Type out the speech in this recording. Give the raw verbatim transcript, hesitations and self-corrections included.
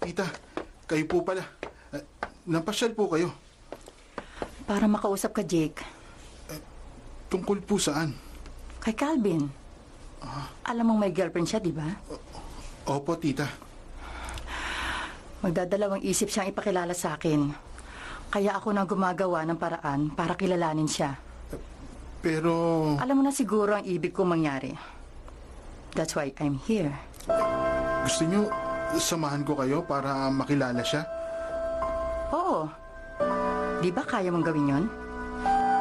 Tita, kayo po pala. Uh, napasyal po kayo. Para makausap ka, Jake. Uh, tungkol po saan? Kay Calvin. Ah. Alam mong may girlfriend siya, di ba? Uh, opo, tita. Magdadalawang isip siyang ipakilala sa akin. Kaya ako na gumagawa ng paraan para kilalanin siya. Uh, pero... Alam mo na siguro ang ibig kong mangyari. That's why I'm here. Gusto niyo samahan ko kayo para makilala siya? Oo. Di ba kaya mong gawin yon?